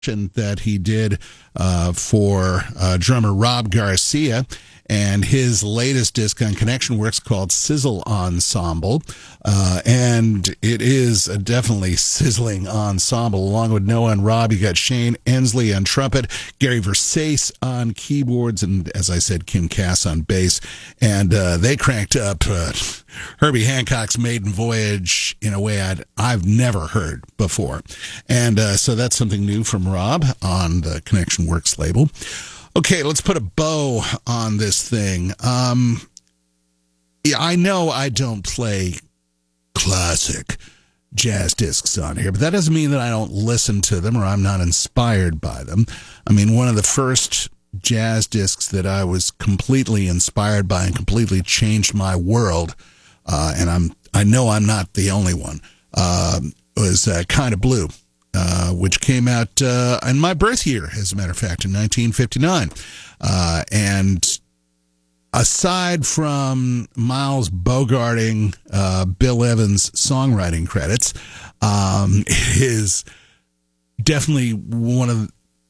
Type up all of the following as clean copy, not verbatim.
that he did for drummer Rob Garcia. And his latest disc on Connection Works called Sizzle Ensemble. And it is a definitely sizzling ensemble. Along with Noah and Rob, you got Shane Ensley on trumpet, Gary Versace on keyboards, and as I said, Kim Cass on bass. And they cranked up Herbie Hancock's Maiden Voyage in a way I've never heard before. And so that's something new from Rob on the Connection Works label. Okay, let's put a bow on this thing. Yeah, I know I don't play classic jazz discs on here, but that doesn't mean that I don't listen to them or I'm not inspired by them. I mean, one of the first jazz discs that I was completely inspired by and completely changed my world, and I know I'm not the only one, was Kind of Blue. Which came out in my birth year, as a matter of fact, in 1959. And aside from Miles bogarting Bill Evans' songwriting credits, it is definitely one of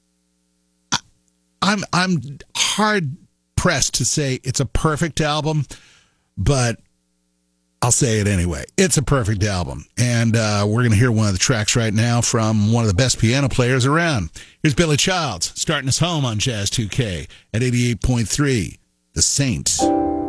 I'm hard pressed to say it's a perfect album, but I'll say it anyway. It's a perfect album. And we're going to hear one of the tracks right now from one of the best piano players around. Here's Billy Childs starting us home on Jazz 2K at 88.3, The Saint.